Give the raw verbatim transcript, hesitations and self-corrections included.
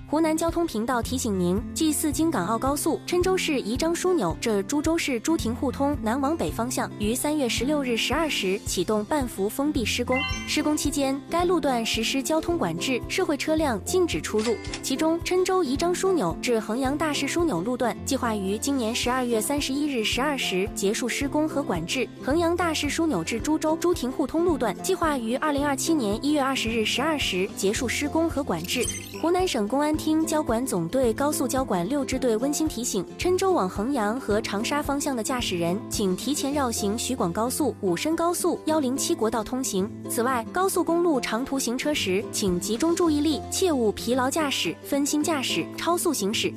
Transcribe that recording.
湖南交通频道提醒您：G 四京港澳高速郴州市宜章枢纽至株洲市朱亭互通南往北方向于三月十六日十二时启动半幅封闭施工。施工期间，该路段实施交通管制，社会车辆禁止出入。其中，郴州宜章枢纽至衡阳大市枢纽路段计划于今年十二月三十一日十二时结束施工和管制；衡阳大市枢纽至株洲朱亭互通路段计划于二零二七年一月二十日十二时结束施工和管制。湖南省公安厅交管总队高速交管六支队温馨提醒：郴州往衡阳和长沙方向的驾驶人，请提前绕行徐广高速、武深高速、一零七国道通行。此外，高速公路长途行车时，请集中注意力，切勿疲劳驾驶、分心驾驶、超速行驶。